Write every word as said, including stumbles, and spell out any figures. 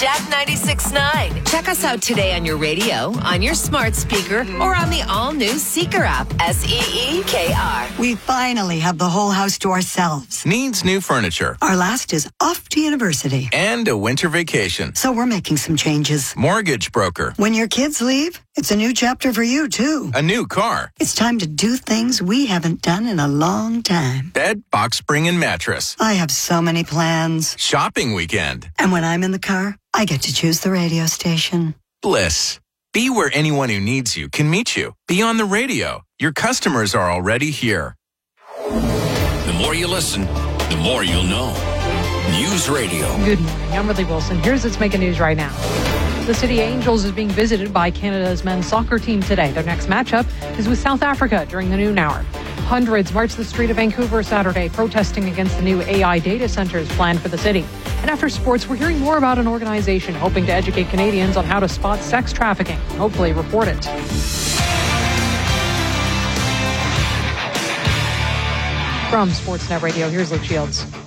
Jack ninety-six point nine. Check us out today on your radio, on your smart speaker, or on the all-new Seeker app. S E E K R. We finally have the whole house to ourselves. Needs new furniture. Our last is off to university. And a winter vacation. So we're making some changes. Mortgage broker. When your kids leave, it's a new chapter for you, too. A new car. It's time to do things we haven't done in a long time. Bed, box spring, and mattress. I have so many plans. Shopping weekend. And when I'm in the car, I get to choose the radio station. Bliss. Be where anyone who needs you can meet you. Be on the radio. Your customers are already here. The more you listen, the more you'll know. News Radio. Good morning. I'm Ridley Wilson. Here's what's making news right now. The City Angels is being visited by Canada's men's soccer team today. Their next matchup is with South Africa during the noon hour. Hundreds marched the street of Vancouver Saturday protesting against the new A I data centers planned for the city. And after sports, we're hearing more about an organization hoping to educate Canadians on how to spot sex trafficking and hopefully report it. From Sportsnet Radio, here's Luke Shields.